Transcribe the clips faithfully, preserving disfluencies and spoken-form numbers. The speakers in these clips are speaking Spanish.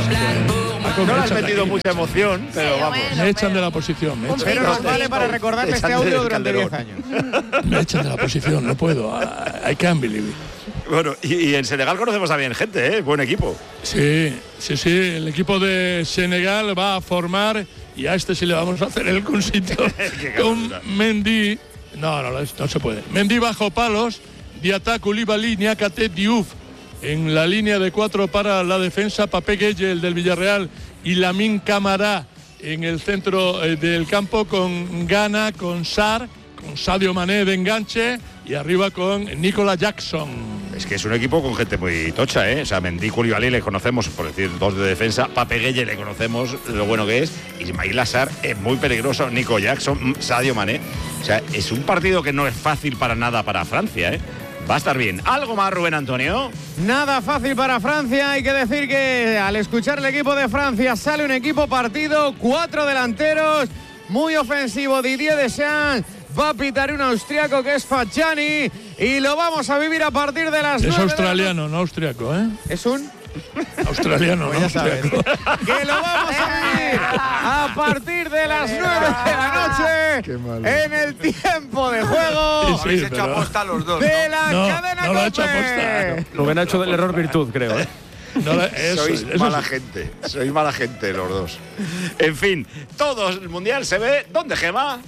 No le has metido mucha emoción, pero Sí, vamos. bueno, Me echan de la posición. Me echan, Pero nos vale Te- para recordarme te este echan audio del durante Calderón. diez años. me echan de la posición, no puedo. I, I can't believe it. Bueno, y, y en Senegal conocemos también gente, ¿eh? Buen equipo. Sí, sí, sí. El equipo de Senegal va a formar y a este sí le vamos a hacer el cursito con Mendy. No, no, no se puede. Mendy bajo palos, Diatta, Koulibaly, Niakate, Diouf. En la línea de cuatro para la defensa, Papé Gueye, el del Villarreal, y Lamine Camara en el centro eh, del campo con Ghana, con Sarr, con Sadio Mané de enganche y arriba con Nicolas Jackson. Es que es un equipo con gente muy tocha, ¿eh? O sea, Mendy, Koulibaly le conocemos, por decir, dos de defensa. Papé Gueye le conocemos lo bueno que es. Ismail Assar es muy peligroso. Nico Jackson, Sadio Mané. O sea, es un partido que no es fácil para nada para Francia, ¿eh? Va a estar bien. ¿Algo más, Rubén Antonio? Nada fácil para Francia. Hay que decir que al escuchar el equipo de Francia sale un equipo partido, cuatro delanteros, muy ofensivo. Didier Deschamps va a pitar un austriaco que es Fachani y lo vamos a vivir a partir de las Es nueve de la australiano, no austriaco, ¿eh? no- Es un... Australiano, Pues no ya sabes. austriaco. Que lo vamos a vivir a partir de las nueve de la noche en el tiempo de juego Sí, Habéis sí, hecho pero- aposta los dos, de ¿no? la No, cadena no lo ha hecho COPE. aposta. Rubén ha hecho del error virtud, creo. ¿eh? No, la- eso, sois eso mala sí. gente, sois mala gente los dos. En fin, todo el mundial se ve. ¿Dónde, Gemma?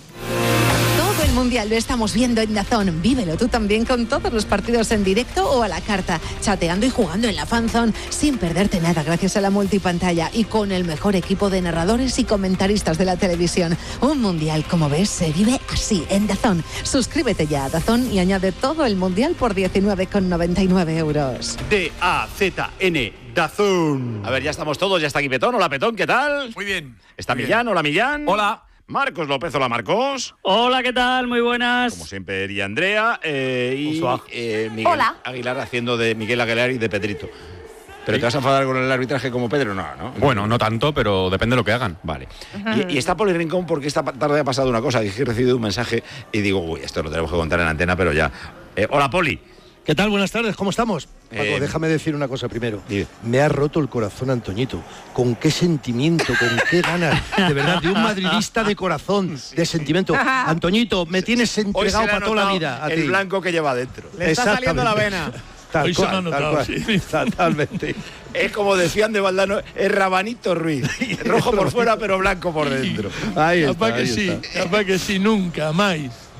Todo el mundial lo estamos viendo en DAZN. Vívelo tú también con todos los partidos en directo o a la carta, chateando y jugando en la fanzone sin perderte nada gracias a la multipantalla y con el mejor equipo de narradores y comentaristas de la televisión. Un mundial, como ves, se vive así en DAZN. Suscríbete ya a DAZN y añade todo el mundial por diecinueve con noventa y nueve euros. D A Z N, DAZN. A ver, ya estamos todos, ya está aquí Petón. Hola, Petón, ¿qué tal? Muy bien. Está Muy Millán, hola Millán. Hola. Marcos López, hola Marcos. Hola, ¿qué tal? Muy buenas. Como siempre, y Andrea. Eh, y Bonsoir. eh, Miguel Hola. Aguilar haciendo de Miguel Aguilar y de Pedrito. ¿Pero te vas a enfadar con el arbitraje como Pedro? No, ¿no? Bueno, no tanto, pero depende de lo que hagan. Vale. Y, y está Poli Rincón porque esta tarde ha pasado una cosa, que he recibido un mensaje y digo, uy, esto lo tenemos que contar en antena, pero ya. Eh, hola, Poli. ¿Qué tal? Buenas tardes, ¿cómo estamos? Paco, Eh, déjame decir una cosa primero. dime. Me ha roto el corazón Antoñito. ¿Con qué sentimiento, con qué ganas? De verdad, de un madridista de corazón, de sentimiento. Antoñito, me tienes Hoy se entregado le ha para toda la notado vida. A el ti. blanco que lleva dentro. Le está saliendo la vena. Tal Hoy se cual, me ha tal notado, cual. sí. Totalmente. Es como decían de Valdano, es Rabanito Ruiz. Rojo por fuera, pero blanco por dentro. Ahí está, Capaz que ahí sí, está. capaz que sí, nunca más.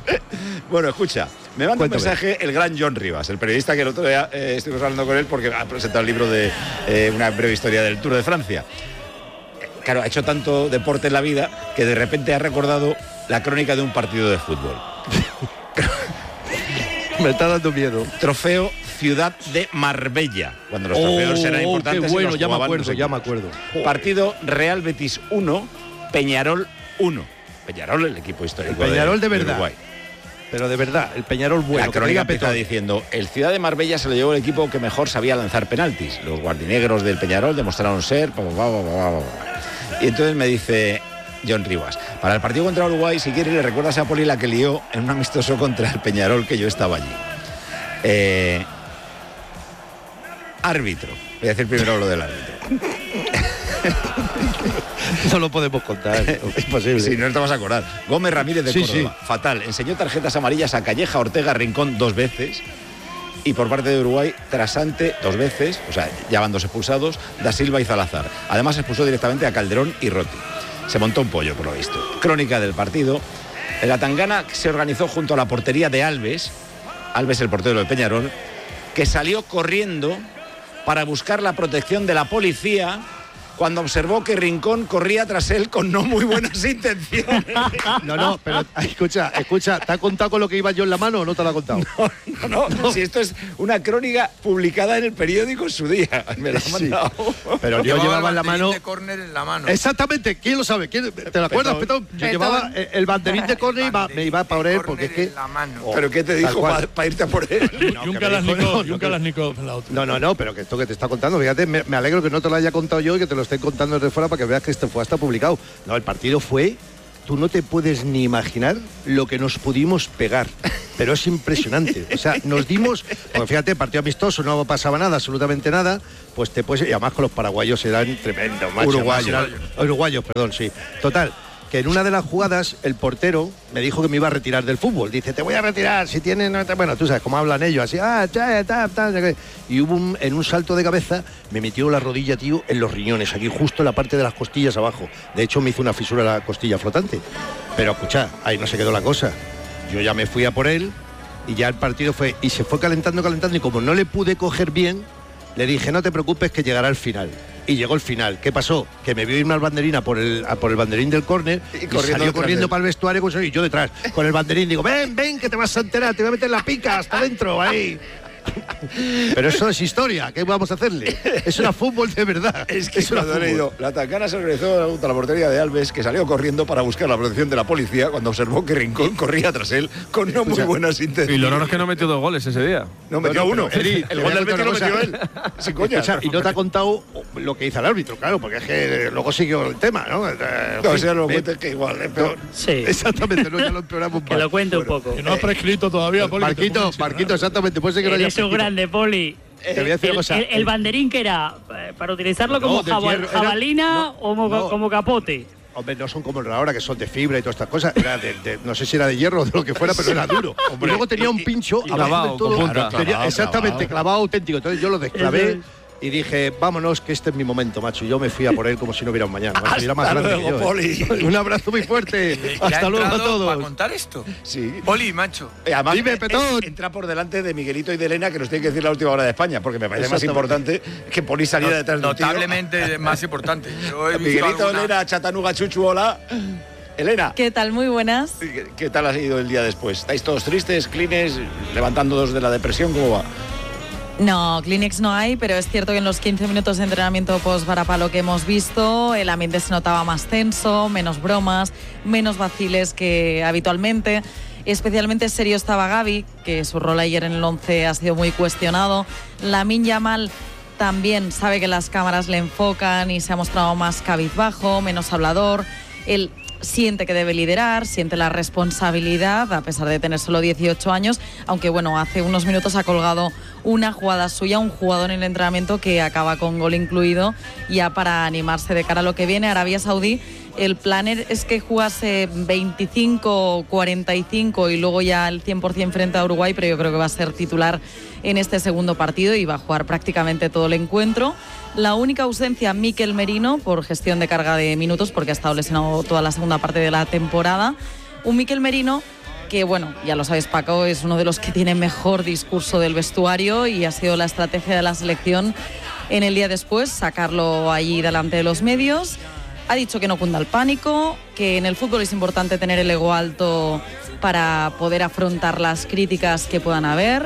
Bueno, escucha, me manda un Cuéntame. mensaje el gran John Rivas, el periodista que el otro día eh, estuvimos hablando con él porque ha presentado el libro de eh, una breve historia del Tour de Francia. Eh, Claro, ha hecho tanto deporte en la vida que de repente ha recordado la crónica de un partido de fútbol. Me está dando miedo. Trofeo Ciudad de Marbella. Cuando los trofeos eran Oh, importantes. qué y bueno, los ya me jugaban acuerdo, los ya me equipos. acuerdo. Partido Real Betis uno, Peñarol uno. Peñarol, el equipo histórico El Peñarol de verdad. Uruguay. Pero de verdad, el Peñarol bueno. La que te crónica diga empieza Petón. diciendo, el Ciudad de Marbella se lo llevó el equipo que mejor sabía lanzar penaltis. Los guardinegros del Peñarol demostraron ser... pa, pa, pa, pa, pa. Y entonces me dice John Rivas, para el partido contra Uruguay, si quieres le recuerdas a Poli la que lió en un amistoso contra el Peñarol, que yo estaba allí. Eh, árbitro. Voy a decir primero lo del árbitro. No lo podemos contar, es posible. Si no te vas a acordar. Gómez Ramírez de Sí, Córdoba. Fatal. Enseñó tarjetas amarillas a Calleja, Ortega, Rincón dos veces. Y por parte de Uruguay, Trasante dos veces. O sea, ya van dos expulsados. Da Silva y Salazar. Además expulsó directamente a Calderón y Rotti. Se montó un pollo, por lo visto. Crónica del partido. La tangana se organizó junto a la portería de Alves. Alves, el portero del Peñarol. Que salió corriendo para buscar la protección de la policía cuando observó que Rincón corría tras él con no muy buenas intenciones. No, no, pero escucha, escucha, ¿te ha contado con lo que iba yo en la mano o no te lo ha contado? No, no, no, si esto es una crónica publicada en el periódico en su día. Me la ha Sí. mandado. Pero yo llevaba en la el banderín mano... de córner en la mano. Exactamente, ¿quién lo sabe? ¿Quién- ¿Te lo acuerdas, Petón? Yo Petón. llevaba el el banderín de córner y iba- me iba para él porque es que... En la mano. ¿Pero qué te Tal dijo cual. para irte a por él? No, y un que me dijo, Kalashnikov, no, y no, un que- Kalashnikov en la otra. No, no, no, pero que esto que te está contando, fíjate, me, me alegro que no te lo haya contado yo y que te lo esté contando desde fuera para que veas que esto fue hasta publicado. No, el partido fue tú no te puedes ni imaginar lo que nos pudimos pegar. Pero es impresionante. O sea, nos dimos... Porque fíjate, partido amistoso, no pasaba nada, absolutamente nada. Pues te puedes... Y además con los paraguayos eran tremendos, macho. Uruguayos. Eran, uruguayos, perdón, sí. Total, que en una de las jugadas el portero me dijo que me iba a retirar del fútbol. Dice, te voy a retirar, si tienes... No te... Bueno, tú sabes cómo hablan ellos, así... Ah, ta, ta, ta, ta. Y hubo un, en un salto de cabeza, me metió la rodilla, tío, en los riñones, aquí justo en la parte de las costillas abajo. De hecho, me hizo una fisura en la costilla flotante. Pero, escucha, ahí no se quedó la cosa. Yo ya me fui a por él y ya el partido fue... Y se fue calentando, calentando, y como no le pude coger bien, le dije, no te preocupes que llegará el final. Y llegó el final. ¿Qué pasó? Que me vio irme al banderín a por el, a por el banderín del córner y, y corriendo salió corriendo para el vestuario y yo detrás, con el banderín. Digo, ven, ven, que te vas a enterar, te voy a meter la pica hasta adentro, ahí. Pero eso es historia, ¿qué vamos a hacerle? Eso era fútbol de verdad. Es que eso era cuando he leído, la tacana se regresó a la portería de Alves, que salió corriendo para buscar la protección de la policía cuando observó que Rincón corría tras él con no muy o sea, buenas intenciones. Y lo raro es que no metió dos goles ese día. No, metió bueno, uno. Eri, el gol del Betis lo metió él. Sin coña. O sea, y no te ha contado lo que hizo el árbitro, claro, porque es que luego siguió el tema, ¿no? No, si lo cuentes que igual, es peor. Sí. Exactamente, no, ya lo empeoramos que lo cuente bueno, un poco. Que no ha prescrito todavía, Poli. Marquito, Marquito, exactamente. Puede ser que no haya Eres un grande, Poli. Te voy a decir el, una cosa. El, el banderín que era, para utilizarlo no, como de jabal, hierro, era, jabalina no, o como, no. como capote. Hombre, no son como ahora, que son de fibra y todas estas cosas. Era de, de, no sé si era de hierro o de lo que fuera, pero era duro. Hombre, y luego tenía un pincho y, y abajo clavado, del todo. punta. Claro, tenía, clavado, exactamente, clavado. clavado auténtico. Entonces yo lo desclavé y dije, vámonos, que este es mi momento, macho. Y yo me fui a por él como si no hubiera un mañana. Macho, y era más Hasta grande luego, que yo, Poli. ¿eh? Un abrazo muy fuerte. Hasta luego a todos. ¿Para contar esto? Sí. Poli, macho. Eh, además, Dime, eh, Petón. eh, entra por delante de Miguelito y de Elena, que nos tiene que decir la última hora de España, porque me parece más importante que Poli saliera detrás de un tío. Notablemente más importante. Yo he visto Miguelito, alguna... Elena, Chatanuga, Chuchu, hola. Elena, ¿Qué tal? Muy buenas. ¿qué, qué tal ha sido el día después? ¿Estáis todos tristes, clines, levantándoos de la depresión? ¿Cómo va? No, Kleenex no hay, pero es cierto que en los quince minutos de entrenamiento post-varapalo que hemos visto, el ambiente se notaba más tenso, menos bromas, menos vaciles que habitualmente. Especialmente serio estaba Gavi, que su rol ayer en el once ha sido muy cuestionado. Lamine Yamal también sabe que las cámaras le enfocan y se ha mostrado más cabizbajo, menos hablador. Él siente que debe liderar, siente la responsabilidad, a pesar de tener solo dieciocho años, aunque bueno, hace unos minutos ha colgado una jugada suya, un jugador en el entrenamiento que acaba con gol incluido, ya para animarse de cara a lo que viene. Arabia Saudí, el plan es que jugase veinticinco, cuarenta y cinco y luego ya el cien por ciento frente a Uruguay, pero yo creo que va a ser titular en este segundo partido y va a jugar prácticamente todo el encuentro. La única ausencia, Mikel Merino, por gestión de carga de minutos, porque ha estado lesionado toda la segunda parte de la temporada. Un Mikel Merino que, bueno, ya lo sabes, Paco, es uno de los que tiene mejor discurso del vestuario y ha sido la estrategia de la selección en el día después, sacarlo allí delante de los medios. Ha dicho que no cunda el pánico, que en el fútbol es importante tener el ego alto para poder afrontar las críticas que puedan haber,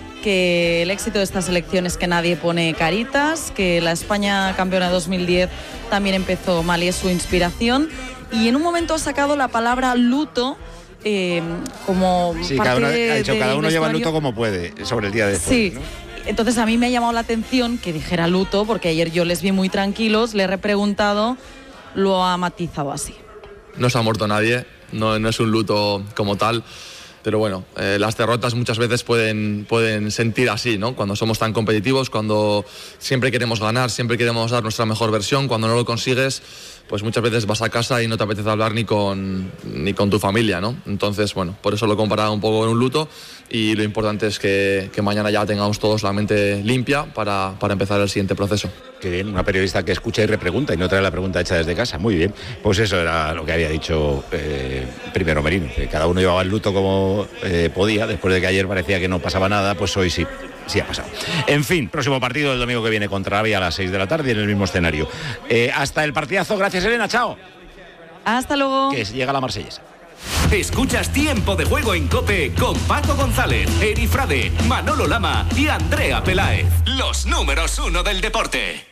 que el éxito de esta selección es que nadie pone caritas, que la España campeona dos mil diez también empezó mal y es su inspiración. Y en un momento ha sacado la palabra luto eh, como sí, parte cada uno, de, ha dicho, cada uno lleva el luto vestuario. como puede sobre el día de después, Sí. ¿no? Entonces a mí me ha llamado la atención que dijera luto, porque ayer yo les vi muy tranquilos, le he repreguntado, lo ha matizado así. No se ha muerto nadie, no, no es un luto como tal, pero bueno, eh, las derrotas muchas veces pueden, pueden sentir así, ¿no? Cuando somos tan competitivos, cuando siempre queremos ganar, siempre queremos dar nuestra mejor versión, cuando no lo consigues, pues muchas veces vas a casa y no te apetece hablar ni con, ni con tu familia, ¿no? Entonces, bueno, por eso lo he comparado un poco con un luto y lo importante es que, que mañana ya tengamos todos la mente limpia para, para empezar el siguiente proceso. Qué bien, una periodista que escucha y repregunta y no trae la pregunta hecha desde casa. Muy bien. Pues eso era lo que había dicho eh, primero Merino, que cada uno llevaba el luto como eh, podía. Después de que ayer parecía que no pasaba nada, pues hoy sí. Sí ha pasado. En fin, próximo partido del domingo que viene contra Arabia a las seis de la tarde en el mismo escenario. Eh, hasta el partidazo. Gracias, Elena. Chao. Hasta luego. Que llega la marsellesa. Escuchas Tiempo de Juego en COPE con Paco González, Eri Frade, Manolo Lama y Andrea Peláez. Los números uno del deporte.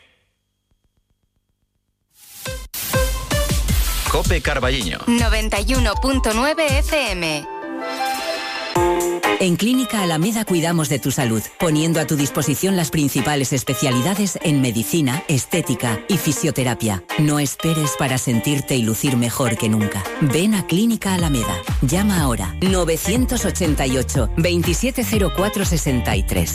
COPE Carballiño. noventa y uno punto nueve F M. En Clínica Alameda cuidamos de tu salud, poniendo a tu disposición las principales especialidades en medicina, estética y fisioterapia. No esperes para sentirte y lucir mejor que nunca. Ven a Clínica Alameda. Llama ahora nueve ochenta y ocho, veintisiete cero cuatro sesenta y tres.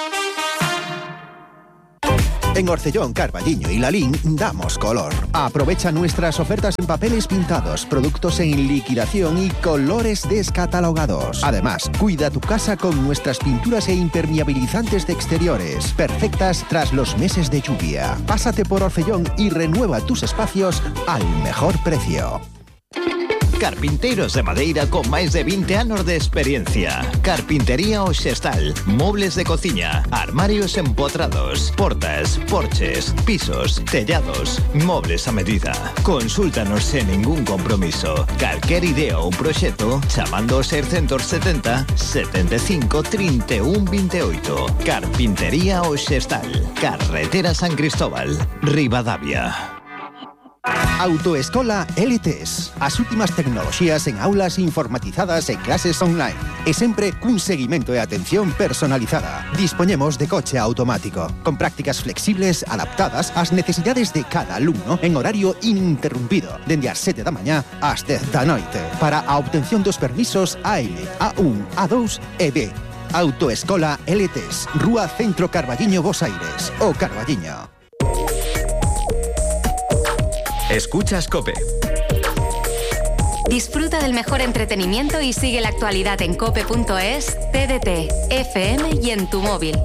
En Orcellón, Carballiño y Lalín damos color. Aprovecha nuestras ofertas en papeles pintados, productos en liquidación y colores descatalogados. Además, cuida tu casa con nuestras pinturas e impermeabilizantes de exteriores, perfectas tras los meses de lluvia. Pásate por Orcellón y renueva tus espacios al mejor precio. Carpinteiros de madeira con máis de vinte anos de experiencia. Carpintería Oxestal, mobles de cociña, armarios empotrados, portas, porches, pisos, tellados, mobles a medida. Consúltanos sen ningún compromiso. Calquer idea ou proxecto chamando ao seiscentos setenta, setenta e cinco, trinta e un, vinte e oito. Carpintería Oxestal, Carretera San Cristóbal, Ribadavia. Autoescola L T S. As últimas tecnoloxías en aulas informatizadas e clases online. E sempre cun seguimento e atención personalizada. Dispoñemos de coche automático, con prácticas flexibles adaptadas ás necesidades de cada alumno en horario ininterrumpido, dende as sete da mañá ás dez da noite, para a obtención dos permisos A L, A un, A dous e B. Autoescola L T S. Rúa Centro Carballiño, Bos Aires. O Carballiño. Escuchas COPE. Disfruta del mejor entretenimiento y sigue la actualidad en cope punto es, T D T, F M y en tu móvil.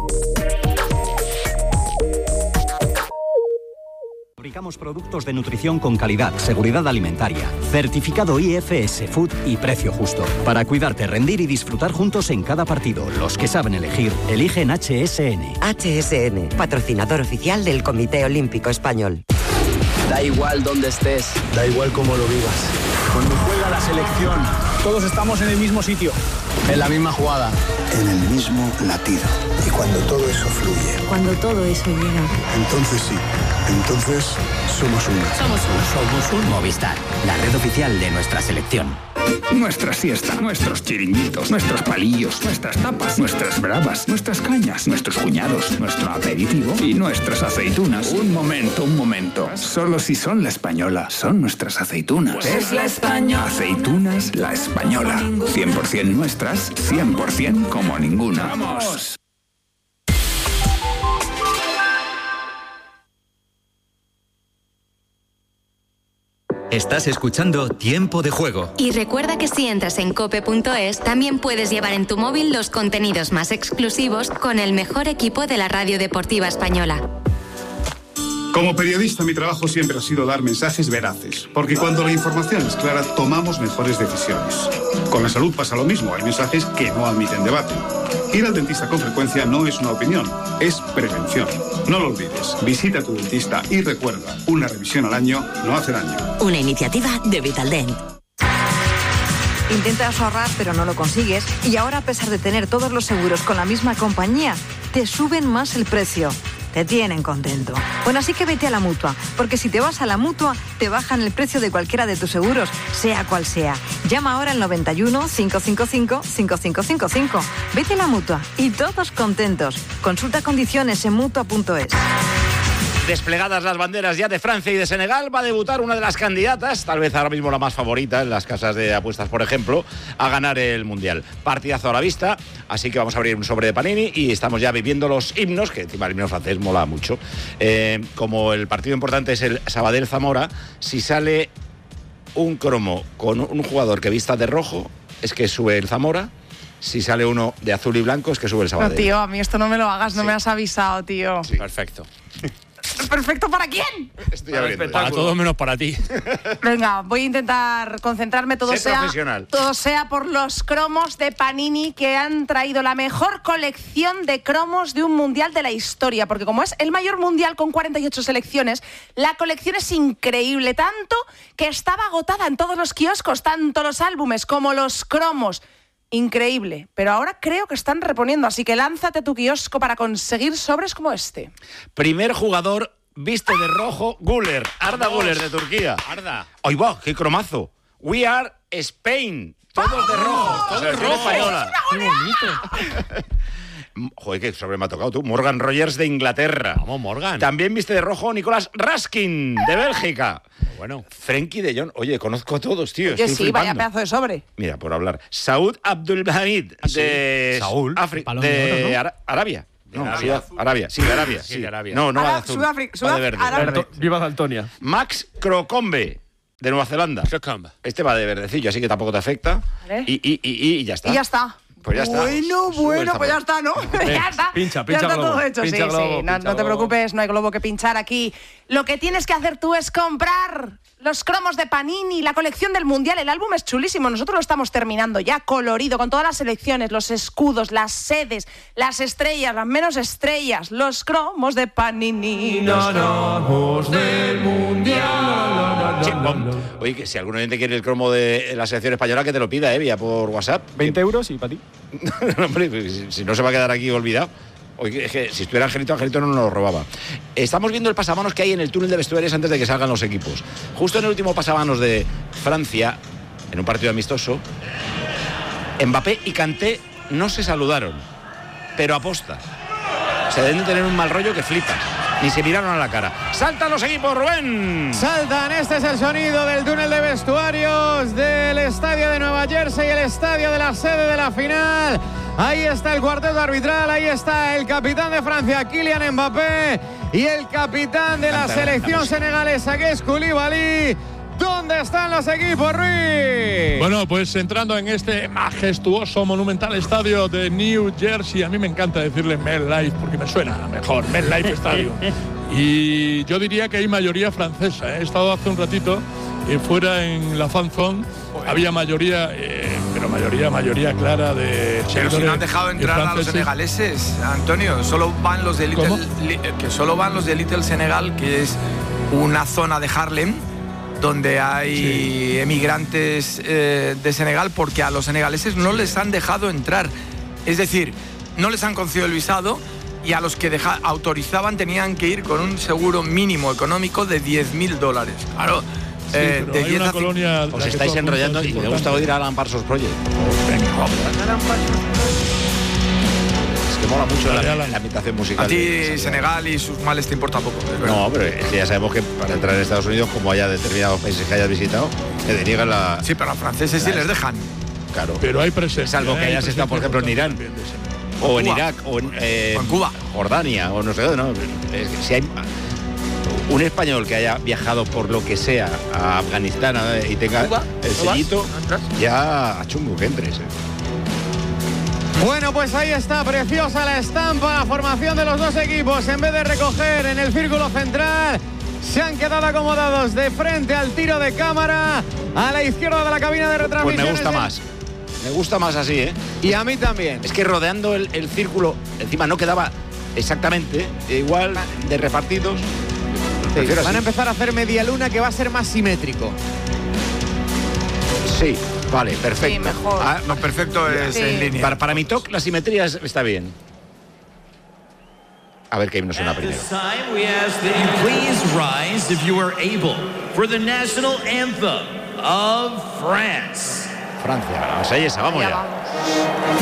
Fabricamos productos de nutrición con calidad, seguridad alimentaria, certificado I F S Food y precio justo. Para cuidarte, rendir y disfrutar juntos en cada partido. Los que saben elegir, eligen H S N. H S N, patrocinador oficial del Comité Olímpico Español. Da igual dónde estés, da igual cómo lo vivas. Cuando juega la selección, todos estamos en el mismo sitio, en la misma jugada, en el mismo latido. Y cuando todo eso fluye, cuando todo eso llega, entonces sí, entonces somos uno. Somos uno. Somos un Movistar, la red oficial de nuestra selección. Nuestra siesta, nuestros chiringuitos, nuestros palillos, nuestras tapas, nuestras bravas, nuestras cañas, nuestros cuñados, nuestro aperitivo y nuestras aceitunas. Un momento, un momento. Solo si son la española, son nuestras aceitunas. Pues es la española. Aceitunas La Española. cien por ciento nuestras, cien por ciento como ninguna. ¡Vamos! Estás escuchando Tiempo de Juego. Y recuerda que si entras en cope punto es, también puedes llevar en tu móvil los contenidos más exclusivos con el mejor equipo de la radio deportiva española. Como periodista, mi trabajo siempre ha sido dar mensajes veraces, porque cuando la información es clara, tomamos mejores decisiones. Con la salud pasa lo mismo, hay mensajes que no admiten debate. Ir al dentista con frecuencia no es una opinión, es prevención. No lo olvides, visita a tu dentista y recuerda, una revisión al año no hace daño. Una iniciativa de Vitaldent. Intentas ahorrar pero no lo consigues y ahora, a pesar de tener todos los seguros con la misma compañía, te suben más el precio. Te tienen contento. Bueno, así que vete a la Mutua, porque si te vas a la Mutua, te bajan el precio de cualquiera de tus seguros, sea cual sea. Llama ahora al noventa y uno, cinco cinco cinco, cinco cinco cinco cinco. Vete a la Mutua y todos contentos. Consulta condiciones en mutua punto es. Desplegadas las banderas ya de Francia y de Senegal, va a debutar una de las candidatas, tal vez ahora mismo la más favorita en las casas de apuestas, por ejemplo, a ganar el Mundial. Partidazo a la vista, así que vamos a abrir un sobre de Panini y estamos ya viviendo los himnos, que encima el himno francés mola mucho. Eh, como el partido importante es el Sabadell-Zamora, si sale un cromo con un jugador que vista de rojo, es que sube el Zamora. Si sale uno de azul y blanco, es que sube el Sabadell. No, tío, a mí esto no me lo hagas, no sí. me has avisado, tío. Sí. Perfecto. ¿Perfecto para quién? Estoy abriendo. Para todos menos para ti. Venga, voy a intentar concentrarme, todo Sé sea, profesional. todo sea por los cromos de Panini, que han traído la mejor colección de cromos de un mundial de la historia, porque como es el mayor mundial con cuarenta y ocho selecciones, la colección es increíble, tanto que estaba agotada en todos los kioscos, tanto los álbumes como los cromos. Increíble, pero ahora creo que están reponiendo, así que lánzate a tu kiosco para conseguir sobres como este. Primer jugador viste de rojo, Güler, Arda Güler de Turquía. Arda. ¡Ay va, qué cromazo! We are Spain. Todos de rojo. Todos de rojo. Española. ¡Es una goleada! Joder, que sobre me ha tocado tú. Morgan Rogers de Inglaterra. Vamos, Morgan. También viste de rojo Nicolás Raskin de Bélgica. Bueno. Frenkie de Jong. Oye, conozco a todos, tío. Oye, Estoy sí, flipando. vaya pedazo de sobre. Mira, por hablar. Saud Abdulhamid de Saúl, Afri- Balón de de Oro, ¿no? Ara- Arabia. No, Arabia. sí, Arabia. Sí, de Arabia. Sí, sí. de Arabia. No, no va de Ara- azul. Sudáfrica- Va de verde. Sudaf- Verde. Viva Daltonia. Max Crocombe de Nueva Zelanda. Crocombe. Este va de verdecillo, así que tampoco te afecta. Vale. Y, y, y, y ya está. Y ya está. Pues ya está. Bueno, Sube bueno, el pues ya zapato. está, ¿no? ya está. pincha, pincha ya está globo, todo hecho, pincha sí, globo, sí. No, pincha no te globo. preocupes, no hay globo que pinchar aquí. Lo que tienes que hacer tú es comprar los cromos de Panini, la colección del Mundial. El álbum es chulísimo, nosotros lo estamos terminando ya, colorido, con todas las selecciones, los escudos, las sedes, las estrellas, las menos estrellas, los cromos de Panini. Ganamos del Mundial. Chimpón. Oye, que si algún oyente quiere el cromo de la selección española, que te lo pida, eh, vía por WhatsApp. veinte euros y para ti. Hombre, si, si no se va a quedar aquí olvidado. Oye, es que si estuviera Angelito, Angelito no nos lo robaba. Estamos viendo el pasamanos que hay en el túnel de vestuarios antes de que salgan los equipos. Justo en el último pasamanos de Francia, en un partido amistoso, Mbappé y Kanté no se saludaron, pero aposta. Se deben de tener un mal rollo que flipas. Ni se miraron a la cara. ¡Saltan los equipos, Rubén! Saltan, este es el sonido del túnel de vestuarios del estadio de Nueva Jersey, el estadio de la sede de la final. Ahí está el cuarteto arbitral, ahí está el capitán de Francia, Kylian Mbappé, y el capitán de la selección senegalesa, que es Koulibaly. ¿Dónde están los equipos, Ruiz? Bueno, pues entrando en este majestuoso, monumental estadio de New Jersey, a mí me encanta decirle MetLife porque me suena mejor, MetLife Stadium. Y yo diría que hay mayoría francesa, ¿eh? He estado hace un ratito eh, fuera en la fan zone, había mayoría, eh, pero mayoría, mayoría clara de... Pero si no han dejado entrar a los senegaleses, Antonio, solo van los de Little, li, que solo van los de Little Senegal, que es una zona de Harlem donde hay sí. emigrantes eh, de Senegal, porque a los senegaleses no les han dejado entrar. Es decir, no les han concedido el visado y a los que deja, autorizaban tenían que ir con un seguro mínimo económico de diez mil dólares. Claro, sí, eh, de diez a colonia. Os estáis enrollando y me gusta oír a Alan Parsons Project. Venga, vamos. Es que mola mucho la, la, la imitación musical. A ti Senegal y sus males te importa poco. No, pero es que ya sabemos que para entrar en Estados Unidos, como haya determinados países que hayas visitado, te deniegan la... Sí, pero a los franceses sí les dejan. Claro. Pero hay presencia. Salvo que hayas estado, por ejemplo, en Irán. O en Irak, o en, eh, o en Cuba. Jordania, o no sé dónde, ¿no? Es que si hay un español que haya viajado por lo que sea a Afganistán y tenga ¿Cuba? el sellito, ¿No ya a chungo que entres. ¿eh? Bueno, pues ahí está, preciosa la estampa, la formación de los dos equipos. En vez de recoger en el círculo central, se han quedado acomodados de frente al tiro de cámara, a la izquierda de la cabina de retransmisión. Pues me gusta más. Me gusta más así, ¿eh? Y a mí también. Es que rodeando el, el círculo, encima no quedaba exactamente igual de repartidos. Sí, van así. a empezar a hacer media luna, que va a ser más simétrico. Sí, vale, perfecto. Sí, mejor. Ah, no, perfecto es sí. en línea. Para, para mi talk, la simetría está bien. A ver qué himno suena primero. Francia, vamos a esa, vamos ya. ya. Vamos.